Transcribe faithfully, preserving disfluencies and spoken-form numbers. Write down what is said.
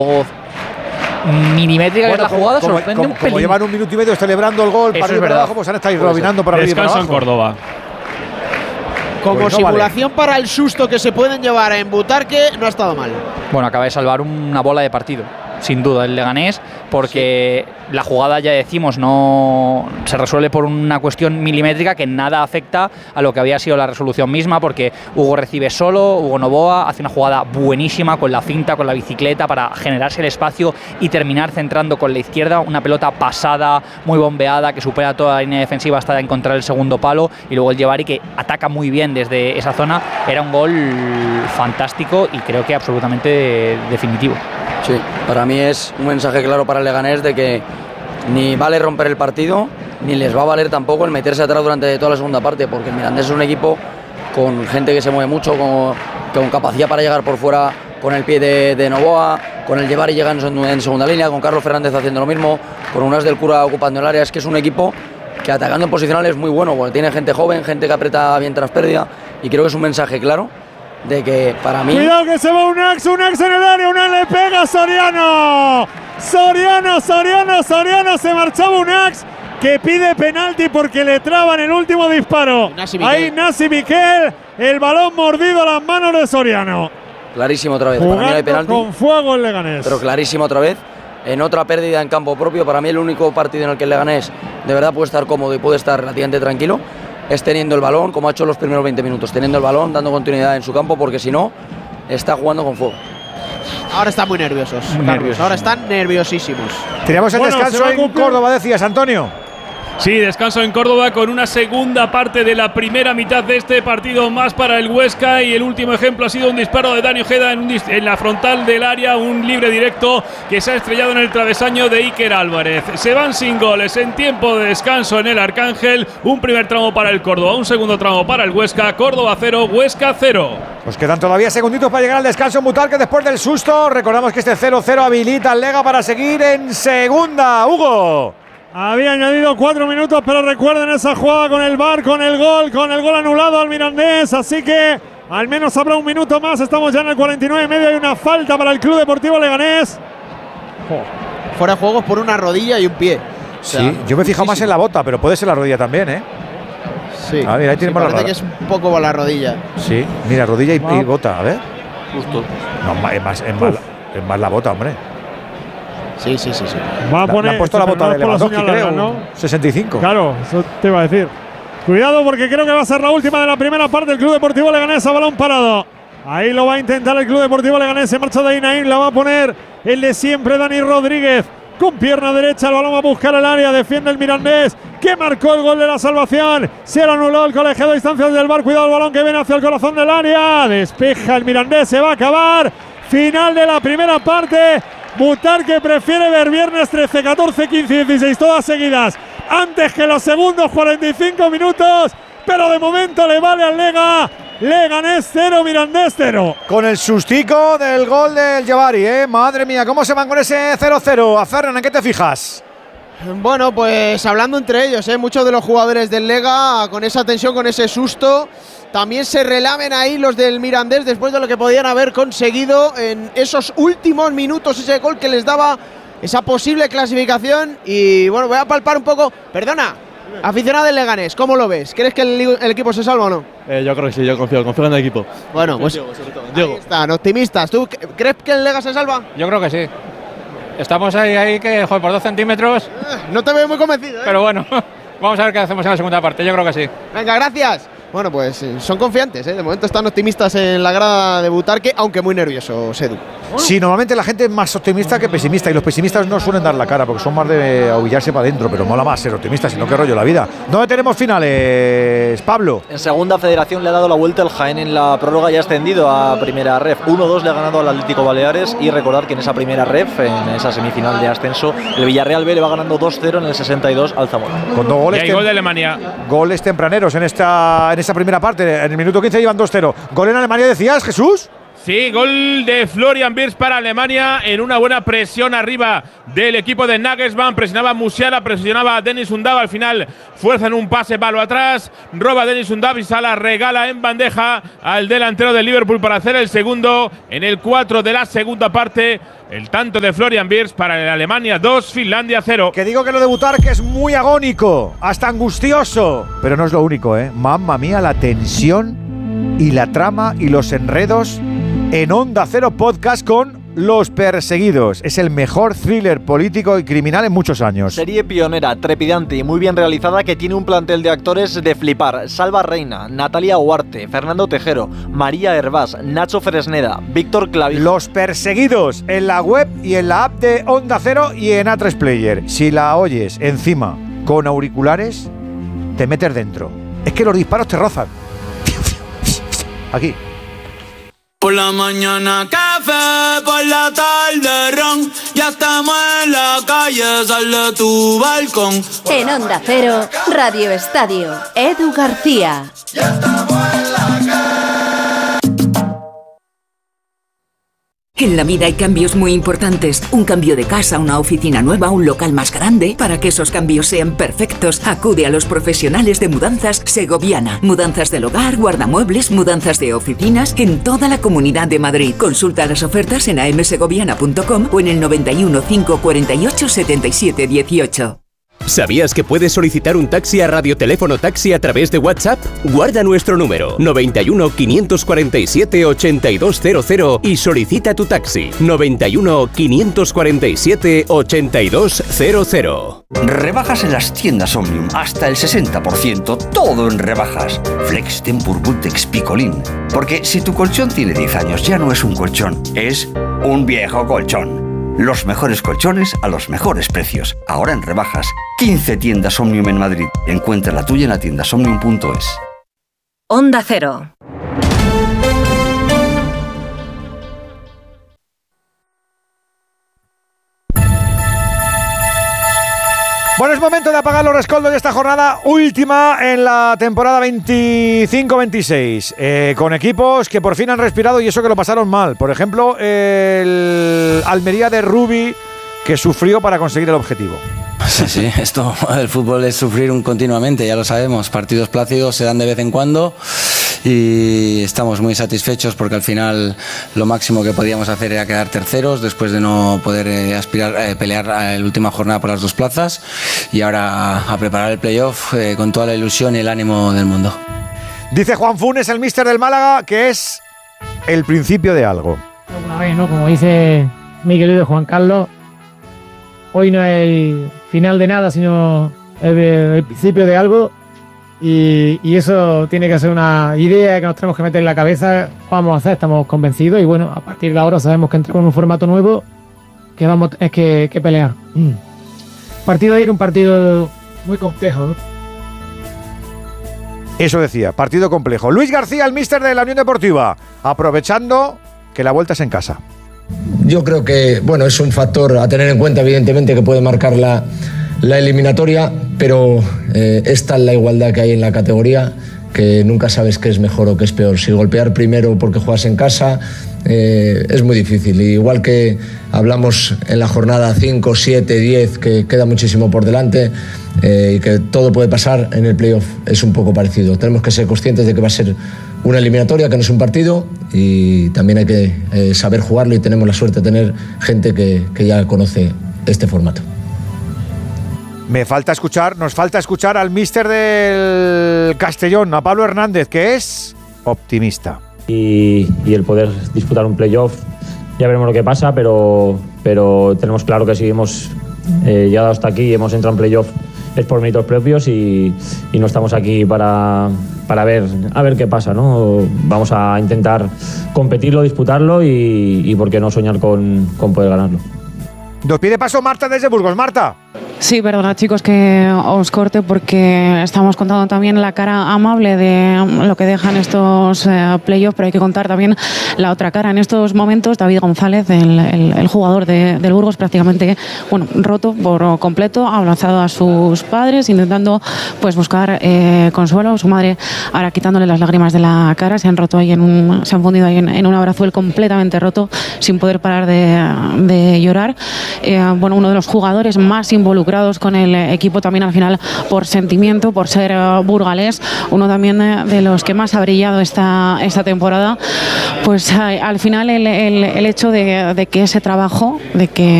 milimétrica bueno, que es la jugada, como, sorprende como, un pelín. Como llevan un minuto y medio celebrando el gol, para arriba y para abajo, pues han estado robinando para arriba y para abajo. Descanso en Córdoba. Como pues no simulación vale. para el susto que se pueden llevar en Butarque, no ha estado mal. Bueno, acaba de salvar una bola de partido, sin duda, el Leganés, porque sí. La jugada, ya decimos, no se resuelve por una cuestión milimétrica que nada afecta a lo que había sido la resolución misma, porque Hugo recibe solo, Hugo Novoa hace una jugada buenísima con la finta, con la bicicleta, para generarse el espacio y terminar centrando con la izquierda una pelota pasada, muy bombeada, que supera toda la línea defensiva hasta encontrar el segundo palo, y luego el Yevari, que ataca muy bien desde esa zona. Era un gol fantástico y creo que absolutamente definitivo. Sí, para mí es un mensaje claro para el Leganés de que ni vale romper el partido, ni les va a valer tampoco el meterse atrás durante toda la segunda parte, porque el Mirandés es un equipo con gente que se mueve mucho, con, con capacidad para llegar por fuera con el pie de, de Novoa, con el Yevari llegando en, en segunda línea, con Carlos Fernández haciendo lo mismo, con Unas del Cura ocupando el área. Es que es un equipo que atacando en posicional es muy bueno, porque tiene gente joven, gente que aprieta bien tras pérdida, y creo que es un mensaje claro de que para mí… Cuidado que se va Unax, Unax en el área, Unax le pega a Soriano. Soriano, Soriano, Soriano, se marchaba Unax, que pide penalti porque le traban el último disparo. Nasi Ahí Nasi Miquel, el balón mordido a las manos de Soriano. Clarísimo otra vez, Jugando para mí no hay penalti. con fuego el Leganés. Pero clarísimo otra vez, en otra pérdida en campo propio. Para mí el único partido en el que el Leganés de verdad puede estar cómodo y puede estar relativamente tranquilo es teniendo el balón, como ha hecho los primeros veinte minutos, teniendo el balón, dando continuidad en su campo, porque si no, está jugando con fuego. Ahora están muy nerviosos, Muy Carlos, ahora están nerviosísimos. Teníamos el Bueno, descanso en Córdoba, decías, Antonio. Sí, descanso en Córdoba con una segunda parte de la primera mitad de este partido más para el Huesca, y el último ejemplo ha sido un disparo de Dani Ojeda en, un en la frontal del área, un libre directo que se ha estrellado en el travesaño de Iker Álvarez. Se van sin goles en tiempo de descanso en el Arcángel. Un primer tramo para el Córdoba, un segundo tramo para el Huesca. Córdoba cero, Huesca cero. Pues quedan todavía segunditos para llegar al descanso en Butarque después del susto. Recordamos que este cero cero habilita al Lega para seguir en segunda. Hugo. Había añadido cuatro minutos, pero recuerden esa jugada con el V A R, con el gol, con el gol anulado al Mirandés, así que al menos habrá un minuto más. Estamos ya en el cuarenta y nueve y medio, hay una falta para el Club Deportivo Leganés. Oh. Fuera de juego por una rodilla y un pie. O sea, sí, yo me he fijado más en la bota, pero puede ser la rodilla también, ¿eh? Sí. A ver, ahí tenemos sí, la parece que es un poco por la rodilla. Sí, mira, rodilla y, wow. y bota, a ver. Justo. No, es más, es más, es más la bota, hombre. Sí, sí, sí, sí. Va a Le poner, han puesto la bota de Lewandowski, creo, ¿no? sesenta y cinco. Claro, eso te iba a decir. Cuidado porque creo que va a ser la última de la primera parte. El Club Deportivo Leganés a balón parado. Ahí lo va a intentar el Club Deportivo Leganés. Se marcha de ahí Naim, la va a poner el de siempre, Dani Rodríguez. Con pierna derecha, el balón va a buscar el área. Defiende el Mirandés, que marcó el gol de la salvación. Se lo anuló el colegiado a distancias del V A R. Cuidado el balón que viene hacia el corazón del área. Despeja el Mirandés, se va a acabar. Final de la primera parte. Butarque prefiere ver viernes trece, catorce, quince y dieciséis todas seguidas antes que los segundos cuarenta y cinco minutos, pero de momento le vale al Lega. Leganés cero, Mirandés cero. Con el sustico del gol del Yevari, ¿eh? Madre mía, ¿cómo se van con ese cero cero? A Ferran, ¿en qué te fijas? Bueno, pues hablando entre ellos, ¿eh? Muchos de los jugadores del Lega con esa tensión, con ese susto. También se relamen ahí los del Mirandés después de lo que podían haber conseguido en esos últimos minutos, ese gol que les daba esa posible clasificación. Y bueno, voy a palpar un poco. Perdona, aficionado del Leganés, ¿cómo lo ves? ¿Crees que el, el equipo se salva o no? Eh, yo creo que sí, yo confío, confío en el equipo. Bueno, pues Diego, sobre todo. ahí Diego. están, optimistas. ¿Tú crees que el Lega se salva? Yo creo que sí. Estamos ahí, ahí que, joder, por dos centímetros. Eh, no te veo muy convencido, ¿eh? Pero bueno, vamos a ver qué hacemos en la segunda parte. Yo creo que sí. Venga, gracias. Bueno, pues eh, son confiantes, ¿eh? De momento están optimistas en la grada de Butarque, aunque muy nerviosos, Edu. Sí, normalmente la gente es más optimista que pesimista, y los pesimistas no suelen dar la cara porque son más de aullarse para adentro, pero mola más ser optimista, si no, qué rollo la vida. ¿Dónde tenemos finales, Pablo? En segunda federación le ha dado la vuelta el Jaén en la prórroga y ha ascendido a primera ref. uno dos le ha ganado al Atlético Baleares, y recordar que en esa primera ref, en esa semifinal de ascenso, el Villarreal B le va ganando dos cero en el sesenta y dos al Zamora. Con dos goles, y hay gol de Alemania. Goles tempraneros en esta, en esta primera parte. En el minuto quince llevan dos cero. Gol en Alemania, decías, Jesús. Sí, gol de Florian Wirtz para Alemania en una buena presión arriba del equipo de Nagelsmann. Presionaba Musiala, presionaba a Dennis Undav. Al final fuerzan un pase, balo atrás. Roba Dennis Undav y Salah regala en bandeja al delantero de Liverpool para hacer el segundo en el cuatro de la segunda parte. El tanto de Florian Wirtz para el Alemania dos, Finlandia cero. Que digo que lo de Butarque es muy agónico, hasta angustioso. Pero no es lo único, ¿eh? Mamma mía, la tensión y la trama y los enredos en Onda Cero Podcast con Los Perseguidos. Es el mejor thriller político y criminal en muchos años. Serie pionera, trepidante y muy bien realizada que tiene un plantel de actores de flipar. Salva Reina, Natalia Huarte, Fernando Tejero, María Hervás, Nacho Fresneda, Víctor Clavijo. Los Perseguidos en la web y en la app de Onda Cero y en A tres Player. Si la oyes encima con auriculares, te metes dentro. Es que los disparos te rozan. Aquí. Por la mañana café, por la tarde ron, ya estamos en la calle, sal de tu balcón. En Onda Cero, Radio Estadio, Edu García. Ya estamos en la calle. En la vida hay cambios muy importantes. Un cambio de casa, una oficina nueva, un local más grande. Para que esos cambios sean perfectos, acude a los profesionales de Mudanzas Segoviana. Mudanzas del hogar, guardamuebles, mudanzas de oficinas en toda la Comunidad de Madrid. Consulta las ofertas en a m segoviana punto com o en el noventa y uno, cinco cuarenta y ocho, setenta y siete dieciocho. ¿Sabías que puedes solicitar un taxi a Radioteléfono Taxi a través de WhatsApp? Guarda nuestro número noventa y uno, quinientos cuarenta y siete, ochenta y dos cero cero y solicita tu taxi noventa y uno, quinientos cuarenta y siete, ochenta y dos cero cero. Rebajas en las tiendas Omnium, hasta el sesenta por ciento, todo en rebajas. Flex, Tempur, Bultex, Picolín. Porque si tu colchón tiene diez años, ya no es un colchón, es un viejo colchón. Los mejores colchones a los mejores precios. Ahora en rebajas. quince tiendas Omnium en Madrid. Encuentra la tuya en la tienda omnium punto es. Onda Cero. Bueno, es momento de apagar los rescoldos de esta jornada última en la temporada veinticinco veintiséis, eh, con equipos que por fin han respirado y eso que lo pasaron mal. Por ejemplo, el Almería de Rubi, que sufrió para conseguir el objetivo. Sí, sí, esto, el fútbol es sufrir un continuamente, ya lo sabemos. Partidos plácidos se dan de vez en cuando y estamos muy satisfechos porque al final lo máximo que podíamos hacer era quedar terceros después de no poder eh, aspirar a eh, pelear a la última jornada por las dos plazas y ahora a, a preparar el playoff eh, con toda la ilusión y el ánimo del mundo. Dice Juan Funes, el míster del Málaga, que es el principio de algo. Una vez, ¿no? Como dice mi querido Juan Carlos, hoy no es el final de nada, sino el, el principio de algo. Y, y eso tiene que ser una idea que nos tenemos que meter en la cabeza. Vamos a hacer, estamos convencidos. Y bueno, a partir de ahora sabemos que entramos en un formato nuevo que vamos a tener que, que pelear. Mm. Partido de ir, un partido muy complejo, ¿no? Eso decía, partido complejo. Luis García, el míster de la Unión Deportiva, aprovechando que la vuelta es en casa. Yo creo que, bueno, es un factor a tener en cuenta, evidentemente, que puede marcar la, la eliminatoria, pero eh, esta es la igualdad que hay en la categoría, que nunca sabes qué es mejor o qué es peor. Si golpear primero porque juegas en casa eh, es muy difícil. Y igual que hablamos en la jornada cinco, siete, diez, que queda muchísimo por delante eh, y que todo puede pasar, en el playoff es un poco parecido. Tenemos que ser conscientes de que va a ser una eliminatoria, que no es un partido, y también hay que eh, saber jugarlo, y tenemos la suerte de tener gente que, que ya conoce este formato. Me falta escuchar, nos falta escuchar al míster del Castellón, a Pablo Hernández, que es optimista. Y, y el poder disputar un playoff, ya veremos lo que pasa, pero, pero tenemos claro que si hemos eh, llegado hasta aquí y hemos entrado en playoff es por méritos propios y, y no estamos aquí para, para ver, a ver qué pasa, ¿no? Vamos a intentar competirlo, disputarlo y, y por qué no soñar con, con poder ganarlo. Nos pide paso Marta desde Burgos. Marta. Sí, perdona chicos que os corte porque estamos contando también la cara amable de lo que dejan estos eh, playoffs, pero hay que contar también la otra cara. En estos momentos David González, el, el, el jugador de, del Burgos, prácticamente bueno, roto por completo, ha abrazado a sus padres intentando pues buscar eh, consuelo. Su madre ahora quitándole las lágrimas de la cara, se han roto ahí en un, se han fundido ahí en, en un abrazo, él completamente roto, sin poder parar de, de llorar. Eh, bueno, uno de los jugadores más involucrados con el equipo también al final por sentimiento, por ser uh, burgalés, uno también de, de los que más ha brillado esta, esta temporada, pues uh, al final el, el, el hecho de, de que ese trabajo, de que